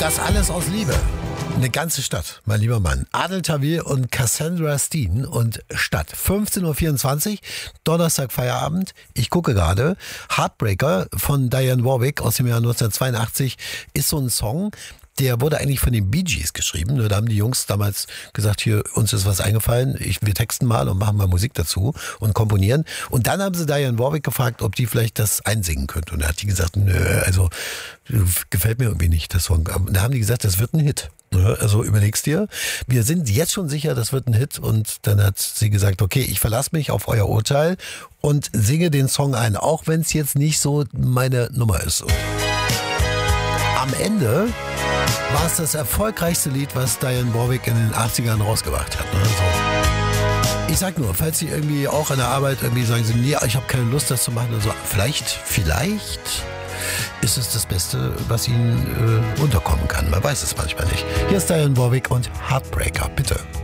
Das alles aus Liebe. Eine ganze Stadt, mein lieber Mann. Adel Tawil und Cassandra Steen und Stadt. 15.24 Uhr, Donnerstag Feierabend. Ich gucke gerade. Heartbreaker von Dionne Warwick aus dem Jahr 1982 ist so ein Song, der wurde eigentlich von den Bee Gees geschrieben. Da haben die Jungs damals gesagt, hier, uns ist was eingefallen, wir texten mal und machen mal Musik dazu und komponieren. Und dann haben sie Dionne Warwick gefragt, ob die vielleicht das einsingen könnte. Und da hat die gesagt, nö, also gefällt mir irgendwie nicht, das Song. Und da haben die gesagt, das wird ein Hit. Also überlegst dir, wir sind jetzt schon sicher, das wird ein Hit. Und dann hat sie gesagt, okay, ich verlasse mich auf euer Urteil und singe den Song ein, auch wenn es jetzt nicht so meine Nummer ist. Und am Ende war es das erfolgreichste Lied, was Dionne Warwick in den 80ern rausgebracht hat. So. Ich sag nur, falls Sie irgendwie auch an der Arbeit irgendwie sagen, nee, ich habe keine Lust, das zu machen oder so, vielleicht ist es das Beste, was Ihnen unterkommen kann. Man weiß es manchmal nicht. Hier ist Dionne Warwick und Heartbreaker, bitte.